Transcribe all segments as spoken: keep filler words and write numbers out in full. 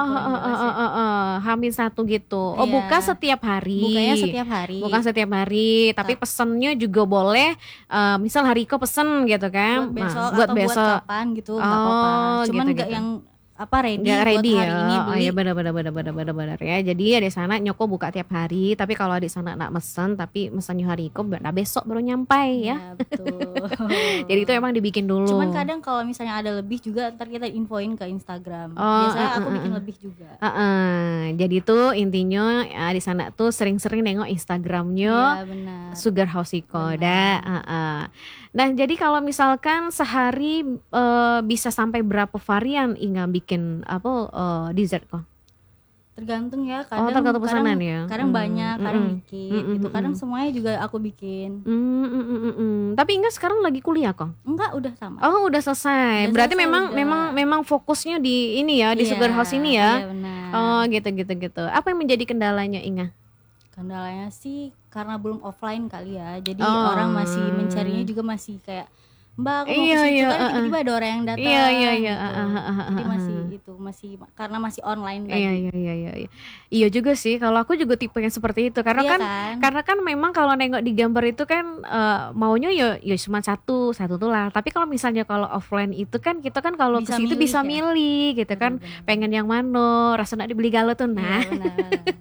Oh, kurang heeh jelas heeh ya. heeh, H min satu gitu. Oh, buka Iya, setiap bukanya hari. setiap Buka hari. setiap hari, tapi Tap pesennya juga boleh, eee, misal hari Iko pesen gitu buat kan. Nah, besok buat atau buat besok. kapan gitu nggak apa-apa. Oh, Cuman nggak gitu-gitu. yang apa Nggak ready buat ready hari ini ya. Oh iya beli. bener bener bener bener bener bener ya. Jadi ya di sana Nyoko buka tiap hari, tapi kalau di sana nak mesen tapi mesennya hari Iko nah besok baru nyampai ya. Iya betul. Jadi itu emang dibikin Cuman dulu. kadang kalau misalnya ada lebih juga ntar kita infoin ke Instagram. Oh, Biasanya heeh aku bikin heeh. lebih juga. Heeh. Jadi tuh intinya ya, di sana tuh sering-sering nengok Instagramnya Iya benar, Sugar House Iko dah. benar. Heeh. Nah jadi kalau misalkan sehari eh, bisa sampai berapa varian Inga bikin apa eh, dessert kok? Tergantung ya, Oh kadang tergantung kadang pesanan ya. kadang Hmm, banyak, kadang mm-mm, dikit mm-mm, gitu. Kadang mm-mm. semuanya juga aku bikin. Hmm, mm, mm, mm, mm. Tapi Inga sekarang lagi kuliah kok? Enggak, udah tamat. Oh udah selesai. Udah Berarti selesai memang udah. memang memang fokusnya di ini ya di Iya, Sugar House ini iya ya. benar. Oh gitu gitu gitu. Apa yang menjadi kendalanya Inga? Kendalanya sih karena belum offline kali ya. Jadi orang masih mencarinya Oh. juga masih kayak Mbak aku mau ke Iya situ iya. kan uh-uh. tiba-tiba ada orang yang datang Iya iya iya. gitu. uh, uh, uh, uh, Jadi uh, masih uh. itu masih karena masih online Iya tadi. iya iya iya. Iya Iya juga sih. Kalau aku juga tipe yang seperti itu. Karena Iya kan kan? karena kan memang kalau nengok di gambar itu kan eh, maunya ya ya cuma satu satu tuh lah. Tapi kalau misalnya kalau offline itu kan kita kan kalau ke Bisa situ milih bisa ya. milih gitu kan. Benar, benar, Pengen yang mana, rasa nak dibeli galau tuh nah. Iya benar.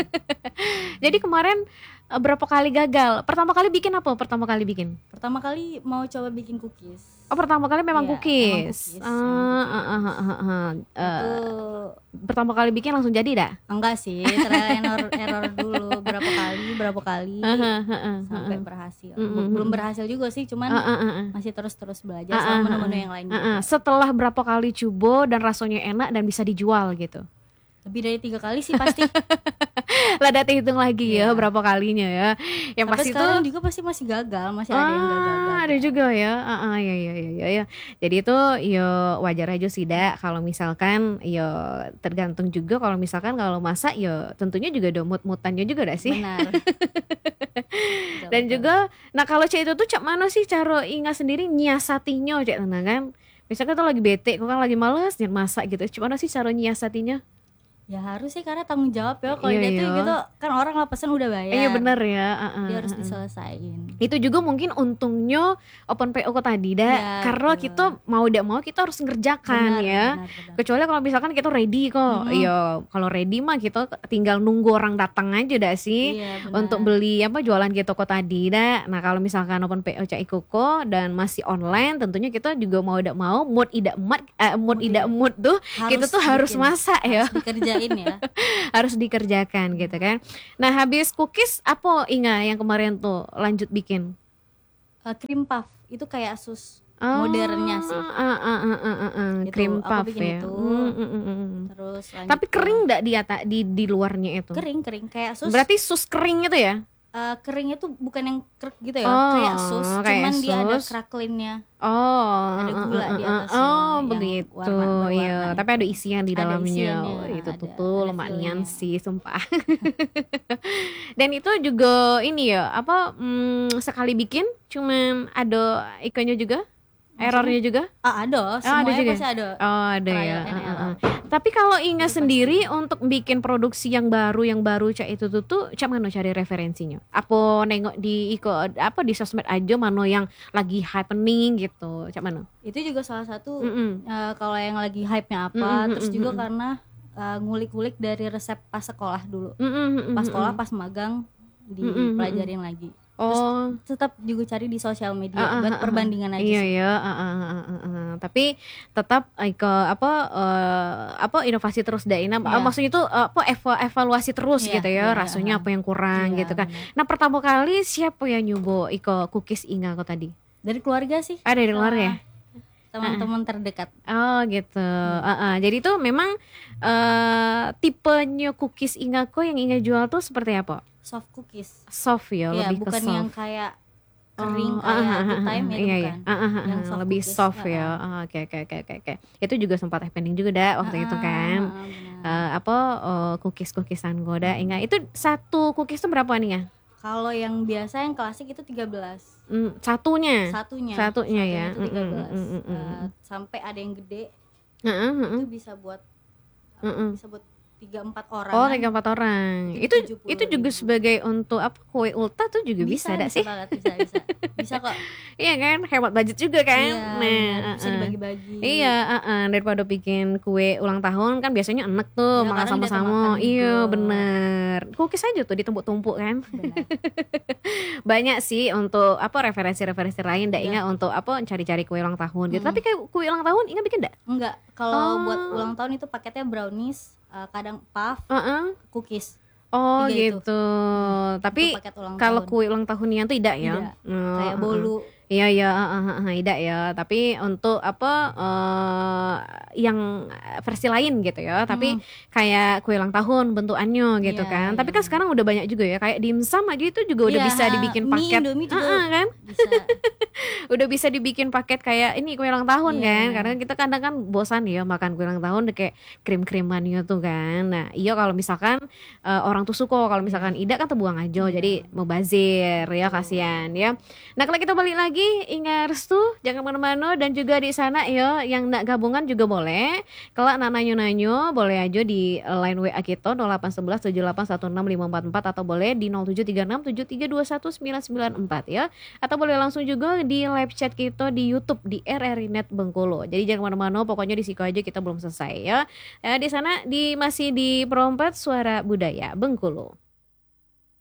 Jadi kemarin eh, berapa kali gagal? Pertama kali bikin apa? Pertama kali bikin? Pertama kali mau coba bikin cookies. Oh pertama kali memang Iya, cookies. emang cookies, Ah, emang ah, ah, ah, ah, ah. Eh, Itu pertama kali bikin langsung jadi dah? enggak sih, trial and error, error dulu berapa kali, berapa kali Ah, ah, ah, ah, sampai ah. berhasil. Mm, mm, Be- Belum mm. berhasil juga sih, cuman Ah, ah, ah, ah. masih terus-terus belajar Ah, sama ah, menu-menu ah, yang lain ah, ah. juga. Setelah berapa kali coba dan rasanya enak dan bisa dijual gitu. Lebih dari tiga kali sih pasti. Lah dati hitung lagi ya Iya. berapa kalinya ya. Yang Sampai pasti sekarang tuh juga pasti masih gagal, masih ada yang gagal-gagal. ah, ada juga ya. Ah, ah, ya, ya, ya, ya, ya. Jadi itu yo wajar aja sih dak. Kalau misalkan yo tergantung juga kalau misalkan kalau masak yo tentunya juga ada mood-moodannya juga dak sih. Benar. Betul, Dan betul. juga nah kalau cek itu tuh cak mana sih cara Inga sendiri nyiasatinya cek tenang kan. Misalkan tuh lagi bete, kok kan lagi males nyet masak gitu. Cak mana sih cara nyiasatinya? Ya harus sih karena tanggung jawab ya. Kalau Iya, dia tuh iya. gitu kan orang lah pesen udah bayar. Iya bener ya. ah, ah, Dia harus ah, ah. diselesain. Itu juga mungkin untungnya open P O kok tadi dah Iya, karena betul. kita mau tidak mau kita harus ngerjakan Benar, ya. benar, benar. Kecuali kalau misalkan kita ready kok. Mhm. Iya, kalau ready mah kita tinggal nunggu orang datang aja dah sih. Iya, benar. Untuk beli apa jualan gitu kok tadi dah. Nah, kalau misalkan open P O Cak Ikoko dan masih online tentunya kita juga mau tidak mau mood idak mood eh, mood Mood idak iya. mood tuh kita tuh harus bikin, masak ya. harus dikerjain ya. Harus dikerjakan gitu kan. Nah, habis cookies apa Inga yang kemarin tuh lanjut bikin? Eh, cream puff itu kayak sus Oh, modernnya sih. ah, ah, ah, ah, ah, ah, Itu, cream aku puff bikin ya. itu. Mm, mm, mm, mm. Terus lanjut Tapi ke- kering enggak di ata- di di luarnya itu? kering kering kayak sus. Berarti sus kering itu ya? eh, keringnya tuh bukan yang krek gitu ya, Oh, kayak sus, kayak cuman dia ada sus. cracklinnya. Oh, Ada ah, gula ah, di ah, ah. atasnya Oh, yang begitu. warna- berwarna Iya, itu. tapi ada isian di Ada dalamnya. isiannya, Oh, itu ada- tuh tuh ada lemak nian feel-nya. sih, sumpah. Dan itu juga ini ya, apa mm, sekali bikin cuman ada ikannya juga? Errornya juga? Ah, ada, ada semuanya juga? pasti ada. Oh ada Trial ya. and Ah, ah, error. ah. Tapi kalau Inga Itu pasti. sendiri untuk bikin produksi yang baru yang baru cak itu tuh tuh cak mana cari referensinya? Apa nengok di iko apa di sosmed aja mana yang lagi happening gitu? Cak mana? Itu juga salah satu Mm-mm. eh, kalau yang lagi hype-nya apa, Mm-mm, terus mm-mm, juga mm-mm. karena eh, ngulik-ngulik dari resep pas sekolah dulu. Mm-mm, mm-mm, Pas sekolah, mm-mm. pas magang Mm-mm, dipelajarin lagi. Oh. Tetap juga cari di sosial media Ah, ah, buat ah, ah. perbandingan aja Iya sih. ya, ah, ah, ah, ah, ah. Tapi tetap eh, ke apa eh, apa inovasi terus dah Ina. Iya. Maksudnya itu eh, apa eva- evaluasi terus Iya, gitu ya, iya, rasanya ah. apa yang kurang Iya, gitu kan. benar. Nah pertama kali siapa yang nyoba iko cookies Inga kok tadi? Dari keluarga sih. Ada di luar sama ya? Teman-teman terdekat. Oh gitu. Ah, ah. Jadi itu memang eh tipenya cookies Inga kok yang Inga jual tuh seperti apa? Soft cookies. Soft ya, Iya, lebih bukan ke soft. yang kayak kering Oh, kayak ah, ah, good ah, time ah, itu iya, iya. bukan. Ah, ah, ah, Yang ah, soft lebih cookies, soft ah, ya. ah. Ah, Oke oke oke oke oke. Itu juga sempat happening juga dah waktu itu Ah, kan. ah, benar. Eh, apa eh, cookies cookisan goda Inga itu satu cookies tuh berapa nih ya? Kalau yang biasa yang klasik itu tiga belas. Hmm, satunya. Satunya. Satunya ya. Itu tiga belas. Mm, mm, mm, mm, mm. Eh, sampai ada yang gede Heeh, heeh, itu bisa buat heeh. bisa buat tiga empat Oh, orangan. tiga empat orang. Jadi Itu tujuh itu puluh juga ribu. sebagai untuk apa kue ulta tuh juga bisa, Bisa, dak bisa sih? banget, bisa, bisa. Bisa kok. Iya kan, hemat budget juga kan. Iya, Nah, benar. Bisa heeh. dibagi-bagi. Iya, heeh, daripada bikin kue ulang tahun kan biasanya enek tuh Ya makan kadang jatuh sama-sama. makan Iya, juga. bener. Cookies aja tuh ditumpuk-tumpuk kan. Benar. Banyak sih untuk apa referensi-referensi lain ndak Iya. ingat untuk apa cari-cari kue ulang tahun gitu. Mm-mm. Tapi kayak kue ulang tahun ingat bikin ndak? Enggak, kalau buat Oh. ulang tahun itu paketnya brownies, eh, kadang puff, Heeh. cookies. Oh Tiga itu. gitu. Tapi Itu paket ulang kalau tahun. kue ulang tahunnya tuh tidak ya? Tidak. Oh, Kayak heeh. bolu. Iya ya, heeh, heeh, tidak ya. Tapi untuk apa eh yang versi lain gitu ya. Tapi Hmm. kayak kue ulang tahun bentukannya gitu Iya, kan. Tapi iya. kan sekarang udah banyak juga ya. Kayak dimsum aja itu juga udah Iya, bisa dibikin mie, paket. Indomie juga Heeh, kan? bisa. Udah bisa dibikin paket kayak ini kue ulang tahun Iya. kan. Karena kita kadang kan bosan ya makan kue ulang tahun udah kayak krim-krimannya tuh kan. Nah, iya kalau misalkan eh, orang tuh suka, kalau misalkan Ida kan terbuang aja. Iya. Jadi mubazir ya, kasihan ya. Nah, kalau kita balik lagi ingat tuh jangan kemana-mana dan juga di sana ya yang nak gabungan juga boleh. Kalau nak nanyo-nanyo boleh aja di eh, line W A kita nol delapan satu satu tujuh delapan satu enam lima empat empat atau boleh di nol tujuh tiga enam tujuh tiga dua satu sembilan sembilan empat ya. Atau boleh langsung juga di live chat kita di YouTube di R R I Net Bengkulu. Jadi jangan kemana-mana, pokoknya di situ aja kita belum selesai ya. Eh, di sana di masih di Perompat Suara Budaya Bengkulu.